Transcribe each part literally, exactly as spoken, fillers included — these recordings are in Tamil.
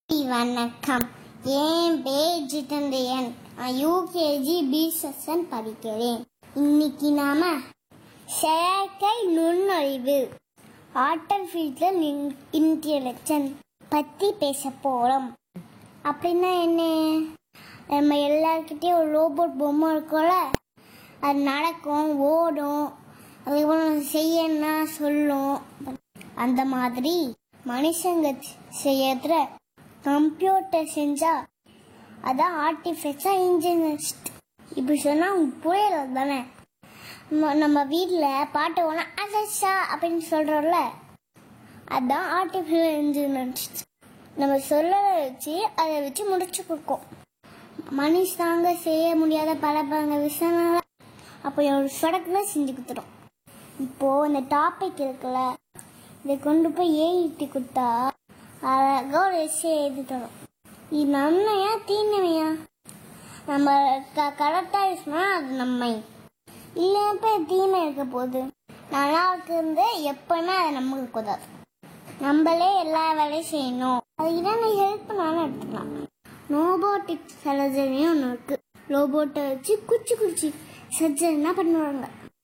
வணக்கம். என் பேர் ஜிதேந்திரன். நான் யூகேஜி பி செக்ஷன் படிக்கிறேன். இன்னைக்கு நாம செயற்கை நுண்ணறிவு ஆர்டிஃபிஷியல் இன்டெலிஜென்ஸ் பத்தி பேச போறோம். அப்படின்னா என்ன? நம்ம எல்லாருக்கிட்டையும் ஒரு ரோபோட் பொம்மை இருக்கும்ல, அது நடக்கும், ஓடும், அதுக்கப்புறம் செய்யணும்னா சொல்லும். அந்த மாதிரி மனுஷங்க செய்யற கம்ப்யூட்டர் செஞ்சா அதான் ஆர்டிஃபிஷியல் இன்டெலிஜென்ஸ். இப்படி சொன்னா உங்களுக்கு புரியல தானே? நம்ம வீட்டில் பாட்டு ஓனா அலெக்சா அப்படின்னு சொல்றோம்ல, அதுதான் ஆர்டிஃபிஷியல் இன்டெலிஜென்ஸ். நம்ம சொல்ல வச்சு அதை வச்சு முடிச்சு கொடுக்கும். மனுஷாங்க செய்ய முடியாத பல பல விஷயங்கள அப்போ ஒரு சொடக்குல செஞ்சு கொடுத்துரும். இப்போ இந்த டாபிக் இருக்குல்ல, இதை கொண்டு போய் ஏறிட்டு கொடுத்தா அழகா ஒரு விஷயம் எழுதி தரும். இது நன்மையா தீமையா? நம்ம க கரெக்டாக யூஸ் பண்ணால் அது நன்மை, இல்லைப்ப தீமை இருக்க போகுது. நல்லா இருந்து எப்பவுமே அதை நமக்கு கூடாது. நம்மளே எல்லா வேலையும் செய்யணும். அதுக்கு தான் நான் ஹெல்ப் பண்ணாலும் எடுத்துக்கலாம். ரோபோட்டிக் சர்ஜரியும் ஒன்று இருக்கு. ரோபோட்டை வச்சு குச்சி குச்சி சர்ஜரினா பண்ணுவாங்க.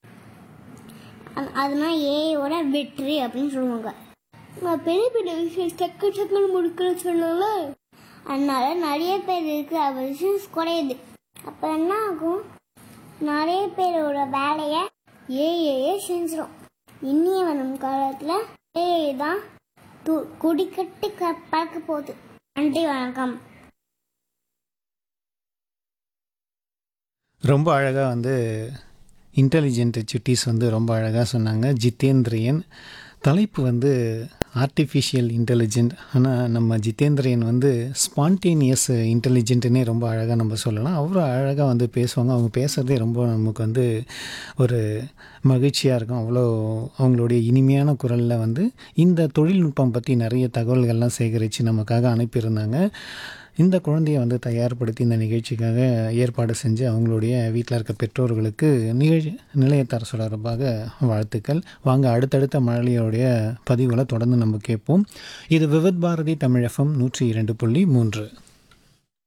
அதனால் ஏயோட வெற்றி அப்படின்னு சொல்லுவாங்க. பெரிய பெரிய விஷயம் டக்கு டக்குன்னு முடிக்கிற சொன்னால அதனால நிறைய பேர் இருக்கு விஷயம் குறையுது. அப்போ என்ன ஆகும்? நிறைய பேரோட வேலையை ஏஏ செஞ்சிடும். இனிய வரும் காலத்தில் ஏஏ தான் து குடிக்கட்டு க பறக்க போகுது. நன்றி, வணக்கம். ரொம்ப அழகாக வந்து இன்டெலிஜென்ட் சிட்டிஸ் வந்து ரொம்ப அழகாக சொன்னாங்க. ஜிதேந்திரியன் தலைப்பு வந்து ஆர்டிஃபிஷியல் இன்டெலிஜென்ட். ஆனால் நம்ம ஜிதேந்திரியன் வந்து ஸ்பான்டேனியஸ் இன்டெலிஜென்ட்னே ரொம்ப அழகாக நம்ம சொல்லலாம். அவ்வளோ அழகாக வந்து பேசுவாங்க. அவங்க பேசுகிறதே ரொம்ப நமக்கு வந்து ஒரு மகிழ்ச்சியாக இருக்கும். அவ்வளோ அவங்களுடைய இனிமையான குரலில் வந்து இந்த தொழில்நுட்பம் பற்றி நிறைய தகவல்கள்லாம் சேகரித்து நமக்காக அனுப்பியிருந்தாங்க. இந்த குழந்தையை வந்து தயார்படுத்தி இந்த நிகழ்ச்சிக்காக ஏற்பாடு செஞ்சு அவங்களுடைய வீட்டில் இருக்க பெற்றோர்களுக்கு நிகழ்ச்சி நிலையத்தார் சார்பாக வாழ்த்துக்கள். வாங்க அடுத்தடுத்த மழலையோடைய பதிவுகளை தொடர்ந்து நம்ம கேட்போம். இது விவித் பாரதி தமிழ் எஃப்எம் நூற்றி இரண்டு புள்ளி மூன்று.